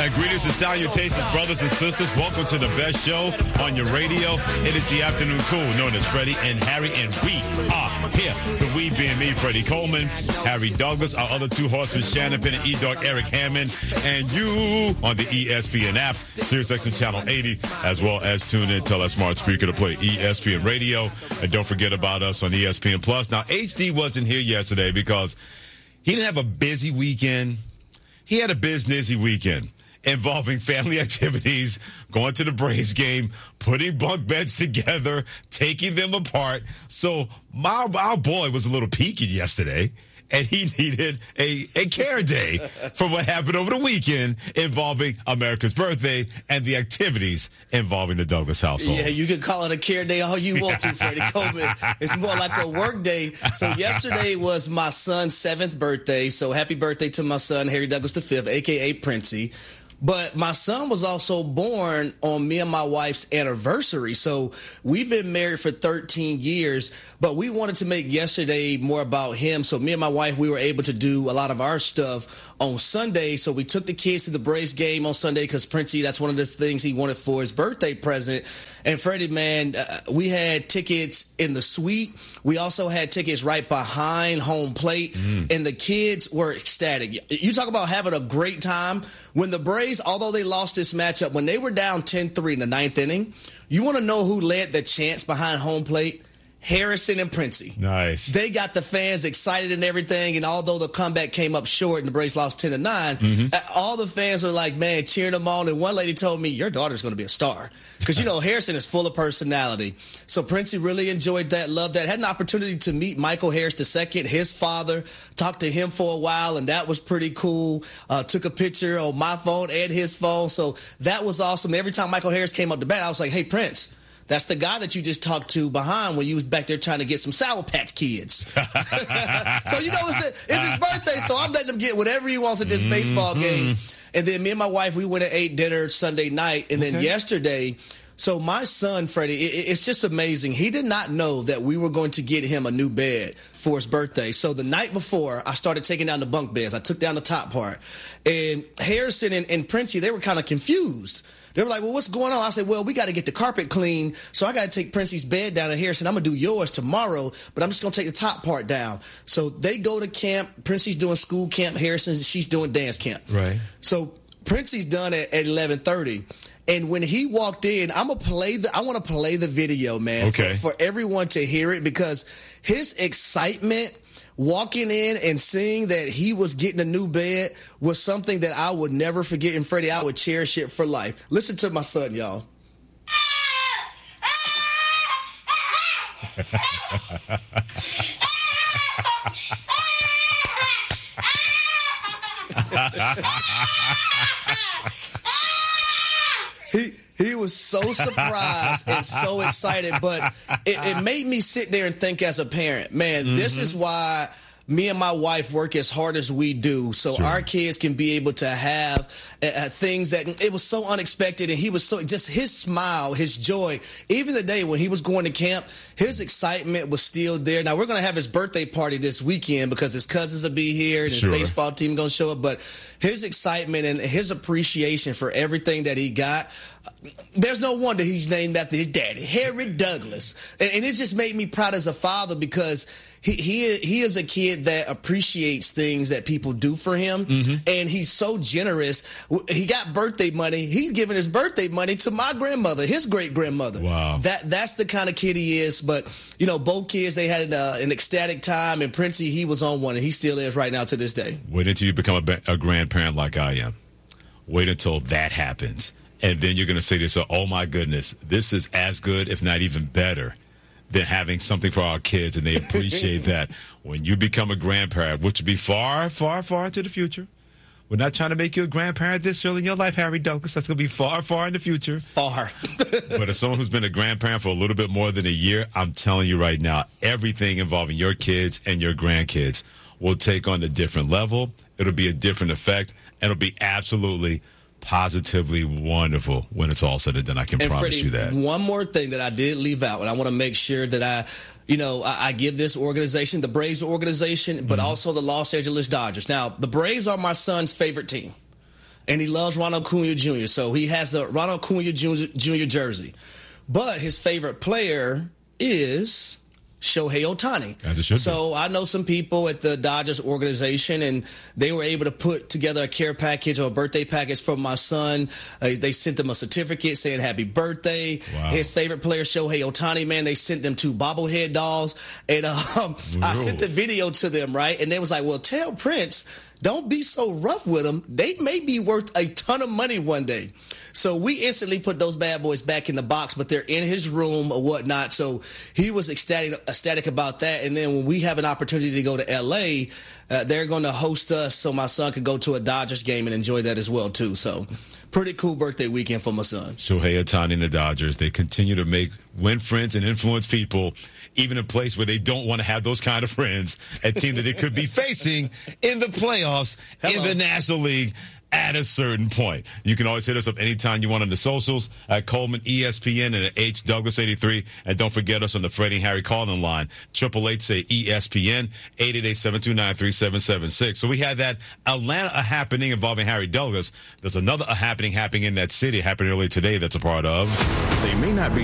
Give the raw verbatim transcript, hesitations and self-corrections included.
right, greetings and salutations, brothers and sisters. Welcome to the best show on your radio. It is the Afternoon Cool, known as Freddie and Harry, and we are here. The we being me, Freddie Coleman, Harry Douglas, our other two horsemen, Shannon Penn and E-Dog, Eric Hammond, and you on the E S P N app, SiriusXM Channel eighty, as well as tune in, tell our smart speaker to play E S P N Radio. And don't forget about us on E S P N Plus. Now, H D wasn't here yesterday because he didn't have a busy weekend. He had a businessy weekend involving family activities, going to the Braves game, putting bunk beds together, taking them apart. So my our boy was a little peaked yesterday, and he needed a, a care day for what happened over the weekend involving America's birthday and the activities involving the Douglas household. Yeah, you can call it a care day all you want to, Freddie Coleman. It's more like a work day. So yesterday was my son's seventh birthday. So happy birthday to my son, Harry Douglas the fifth, a k a. Princey. But my son was also born on me and my wife's anniversary. So we've been married for thirteen years, but we wanted to make yesterday more about him. So me and my wife, we were able to do a lot of our stuff on Sunday. So we took the kids to the Braves game on Sunday because Princey, that's one of the things he wanted for his birthday present. And Freddie, man, uh, we had tickets in the suite. We also had tickets right behind home plate, mm. and the kids were ecstatic. You talk about having a great time. When the Braves, although they lost this matchup, when they were down ten three in the ninth inning, you want to know who led the chants behind home plate? Harrison and Princey. Nice. They got the fans excited and everything, and although the comeback came up short and the Braves lost ten to nine, mm-hmm. all the fans were like, man, cheering them on. And one lady told me, your daughter's going to be a star. Because, you know, Harrison is full of personality. So Princey really enjoyed that, loved that. Had an opportunity to meet Michael Harris the second, his father, talked to him for a while, and that was pretty cool. Uh, took a picture on my phone and his phone. So that was awesome. Every time Michael Harris came up to bat, I was like, hey, Prince, that's the guy that you just talked to behind when you was back there trying to get some Sour Patch Kids. So, you know, it's, the, it's his birthday, so I'm letting him get whatever he wants at this mm-hmm. baseball game. And then me and my wife, we went and ate dinner Sunday night. And then okay. yesterday, so my son, Freddie, it, it's just amazing. He did not know that we were going to get him a new bed for his birthday. So the night before, I started taking down the bunk beds. I took down the top part. And Harrison and, and Princey, they were kind of confused. They were like, well, what's going on? I said, well, we got to get the carpet clean, so I got to take Princey's bed down. And Harrison, I'm going to do yours tomorrow, but I'm just going to take the top part down. So they go to camp. Princey's doing school camp. Harrison, she's doing dance camp. Right. So Princey's done at, at eleven thirty. And when he walked in, I'm gonna play the. I want to play the video, man, okay. for, for everyone to hear it, because his excitement walking in and seeing that he was getting a new bed was something that I would never forget. And Freddie, I would cherish it for life. Listen to my son, y'all. he he was so surprised and so excited, but it, it made me sit there and think as a parent, man, mm-hmm. this is why me and my wife work as hard as we do, so sure. our kids can be able to have uh, things that it was so unexpected. And he was so just his smile, his joy, even the day when he was going to camp, his excitement was still there. Now we're going to have his birthday party this weekend because his cousins will be here and his sure. baseball team going to show up. But his excitement and his appreciation for everything that he got, there's no wonder he's named after his daddy, Harry Douglas. And, and it just made me proud as a father, because He he he is a kid that appreciates things that people do for him, mm-hmm. and he's so generous. He got birthday money. He's giving his birthday money to my grandmother, his great grandmother. Wow, that that's the kind of kid he is. But you know, both kids, they had uh, an ecstatic time, and Princey, he was on one, and he still is right now to this day. Wait until you become a, a grandparent like I am. Wait until that happens, and then you're going to say to yourself, "Oh my goodness, this is as good, if not even better than having something for our kids," and they appreciate that. When you become a grandparent, which will be far, far, far into the future. We're not trying to make you a grandparent this early in your life, Harry Douglas. That's going to be far, far in the future. Far. But as someone who's been a grandparent for a little bit more than a year, I'm telling you right now, everything involving your kids and your grandkids will take on a different level. It'll be a different effect, and it'll be absolutely positively wonderful when it's all said and done. I can and promise Freddie, you that. One more thing that I did leave out, and I want to make sure that I, you know, I, I give this organization, the Braves organization, but mm-hmm. also the Los Angeles Dodgers. Now, the Braves are my son's favorite team. and he loves Ronald Acuna Junior So he has the Ronald Acuna Junior jersey. But his favorite player is Shohei Ohtani. As it should so be. I know some people at the Dodgers organization, and they were able to put together a care package or a birthday package for my son. Uh, they sent them a certificate saying happy birthday. Wow. His favorite player, Shohei Ohtani, man, they sent them two bobblehead dolls. And um, I sent the video to them, right? And they was like, well, tell Prince, don't be so rough with them. They may be worth a ton of money one day. So we instantly put those bad boys back in the box, but they're in his room or whatnot. So he was ecstatic, ecstatic about that. And then when we have an opportunity to go to L A, uh, they're going to host us so my son could go to a Dodgers game and enjoy that as well, too. So pretty cool birthday weekend for my son. Shohei Ohtani and the Dodgers, they continue to make win friends and influence people, even in a place where they don't want to have those kind of friends, a team that they could be facing in the playoffs Hello. in the National League at a certain point. You can always hit us up anytime you want on the socials at Coleman E S P N and at H Douglas eighty-three. And don't forget us on the Freddie and Harry calling line, triple eight say E S P N, eight eight eight, seven two nine, three seven seven six. So we had that Atlanta a happening involving Harry Douglas. There's another a happening happening in that city happening earlier today that's a part of. They may not be